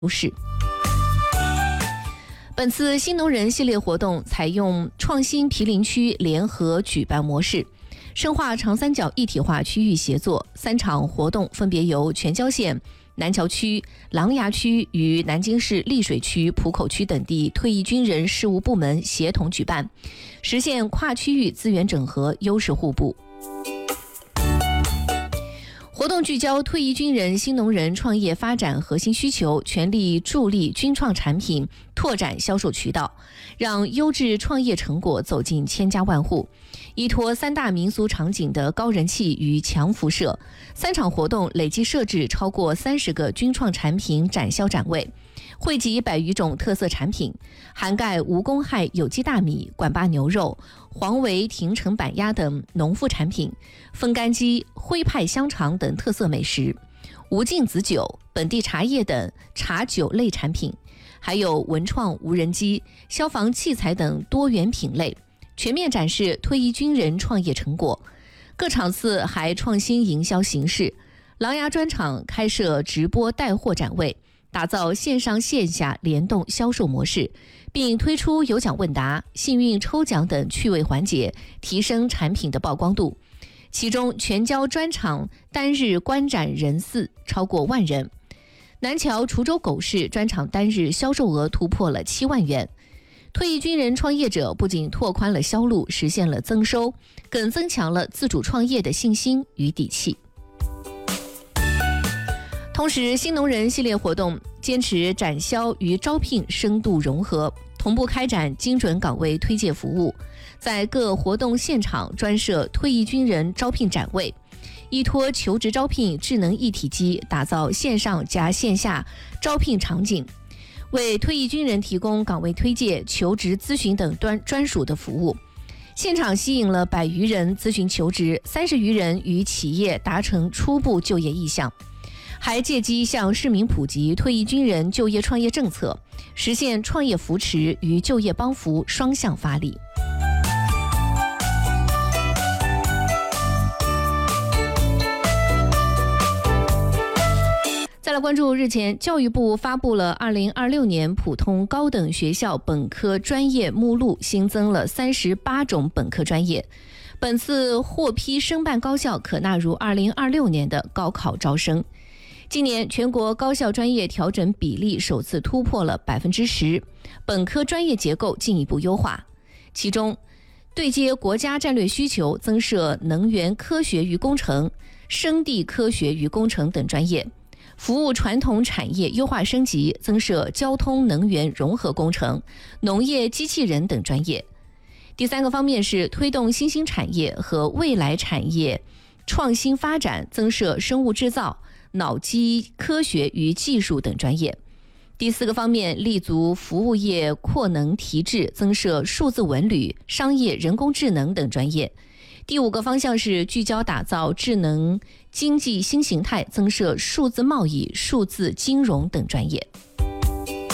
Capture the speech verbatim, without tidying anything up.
势。本次新农人系列活动采用创新毗邻区联合举办模式，深化长三角一体化区域协作。三场活动分别由全椒县、南桥区、琅琊区与南京市溧水区、浦口区等地退役军人事务部门协同举办，实现跨区域资源整合、优势互补。活动聚焦退役军人、新农人创业发展核心需求，全力助力军创产品拓展销售渠道，让优质创业成果走进千家万户。依托三大民俗场景的高人气与强辐射，三场活动累计设置超过三十个军创产品展销展位，汇集百余种特色产品，涵盖无公害有机大米、管坝牛肉、黄维亭城板鸭等农副产品，风干鸡、徽派香肠等特色美食，无尽子酒、本地茶叶等茶酒类产品，还有文创无人机、消防器材等多元品类，全面展示退役军人创业成果。各场次还创新营销形式，琅琊专场开设直播带货展位，打造线上线下联动销售模式，并推出有奖问答、幸运抽奖等趣味环节，提升产品的曝光度。其中全椒专场单日观展人次超过万人，南桥滁州狗市专场单日销售额突破了七万元。退役军人创业者不仅拓宽了销路，实现了增收，更增强了自主创业的信心与底气。同时，新农人系列活动坚持展销与招聘深度融合，同步开展精准岗位推介服务，在各活动现场专设退役军人招聘展位，依托求职招聘智能一体机，打造线上加线下招聘场景，为退役军人提供岗位推介、求职咨询等专专属的服务。现场吸引了百余人咨询求职，三十余人与企业达成初步就业意向，还借机向市民普及退役军人就业创业政策，实现创业扶持与就业帮扶双向发力。再来关注日前教育部发布了二零二六年普通高等学校本科专业目录，新增了三十八种本科专业。本次获批申办高校可纳入二零二六年的高考招生。今年全国高校专业调整比例首次突破了百分之十，本科专业结构进一步优化。其中，对接国家战略需求，增设能源科学与工程、生地科学与工程等专业；服务传统产业优化升级，增设交通能源融合工程、农业机器人等专业。第三个方面是推动新兴产业和未来产业创新发展，增设生物制造、脑机科学与技术等专业。第四个方面，立足服务业扩能提质，增设数字文旅、商业人工智能等专业。第五个方向是聚焦打造智能经济新形态，增设数字贸易、数字金融等专业。